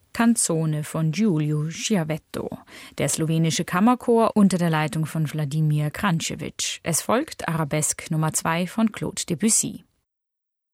Canzone von Giulio Schiavetto, der slowenische Kammerchor unter der Leitung von Wladimir Kranjčević. Es folgt Arabesk Nummer 2 von Claude Debussy.